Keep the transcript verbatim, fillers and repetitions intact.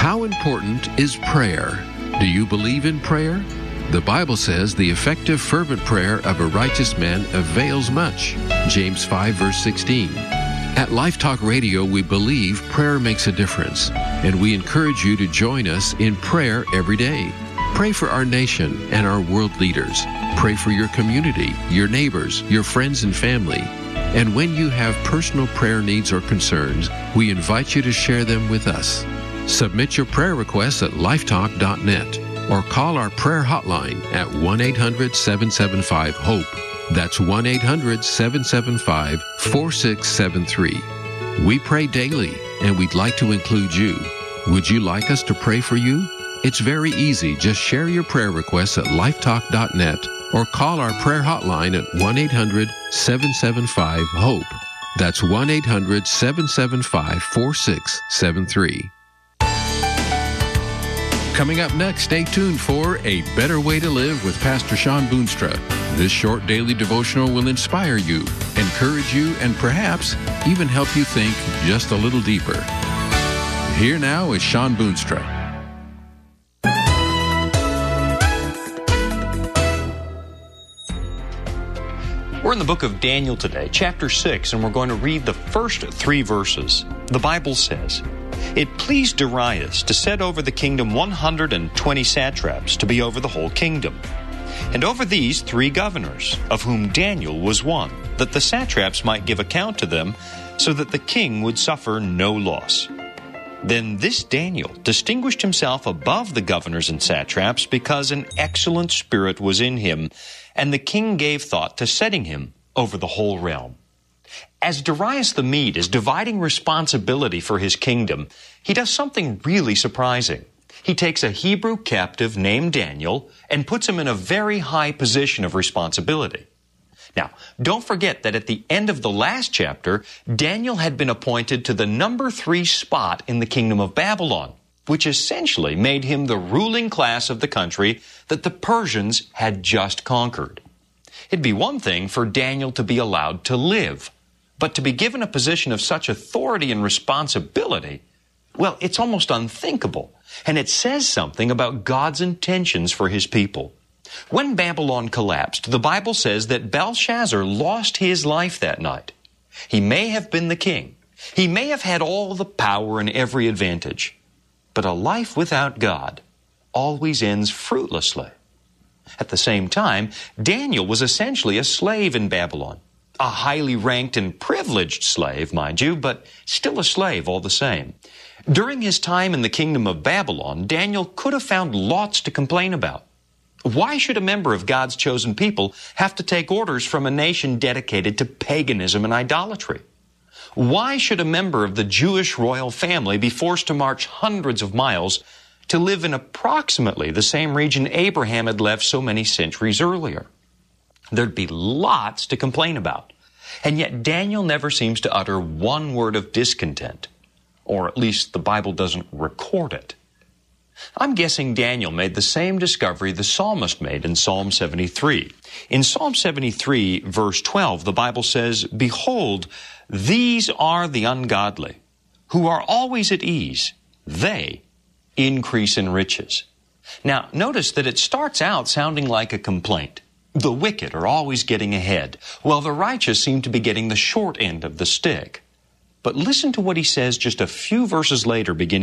How important is prayer? Do you believe in prayer? The Bible says the effective fervent prayer of a righteous man avails much. James five verse sixteen. At Life Talk Radio, we believe prayer makes a difference, and we encourage you to join us in prayer every day. Pray for our nation and our world leaders. Pray for your community, your neighbors, your friends and family. And when you have personal prayer needs or concerns, we invite you to share them with us. Submit your prayer requests at lifetalk dot net or call our prayer hotline at one eight hundred seven seven five HOPE. That's one eight hundred seven seven five four six seven three. We pray daily, and we'd like to include you. Would you like us to pray for you? It's very easy. Just share your prayer requests at lifetalk dot net or call our prayer hotline at one eight hundred seven seven five HOPE. That's one eight hundred seven seven five four six seven three. Coming up next, stay tuned for A Better Way to Live with Pastor Sean Boonstra. This short daily devotional will inspire you, encourage you, and perhaps even help you think just a little deeper. Here now is Sean Boonstra. We're in the book of Daniel today, chapter six, and we're going to read the first three verses. The Bible says, "It pleased Darius to set over the kingdom one hundred twenty satraps to be over the whole kingdom, and over these three governors, of whom Daniel was one, that the satraps might give account to them, so that the king would suffer no loss. Then this Daniel distinguished himself above the governors and satraps because an excellent spirit was in him, and the king gave thought to setting him over the whole realm." As Darius the Mede is dividing responsibility for his kingdom, he does something really surprising. He takes a Hebrew captive named Daniel and puts him in a very high position of responsibility. Now, don't forget that at the end of the last chapter, Daniel had been appointed to the number three spot in the kingdom of Babylon, which essentially made him the ruling class of the country that the Persians had just conquered. It'd be one thing for Daniel to be allowed to live, but to be given a position of such authority and responsibility, well, it's almost unthinkable, and it says something about God's intentions for his people. When Babylon collapsed, the Bible says that Belshazzar lost his life that night. He may have been the king. He may have had all the power and every advantage. But a life without God always ends fruitlessly. At the same time, Daniel was essentially a slave in Babylon. A highly ranked and privileged slave, mind you, but still a slave all the same. During his time in the kingdom of Babylon, Daniel could have found lots to complain about. Why should a member of God's chosen people have to take orders from a nation dedicated to paganism and idolatry? Why should a member of the Jewish royal family be forced to march hundreds of miles to live in approximately the same region Abraham had left so many centuries earlier? There'd be lots to complain about. And yet Daniel never seems to utter one word of discontent, or at least the Bible doesn't record it. I'm guessing Daniel made the same discovery the psalmist made in Psalm seventy-three. In Psalm seventy-three, verse twelve, the Bible says, "Behold, these are the ungodly, who are always at ease. They increase in riches." Now, notice that it starts out sounding like a complaint. The wicked are always getting ahead, while the righteous seem to be getting the short end of the stick. But listen to what he says just a few verses later, beginning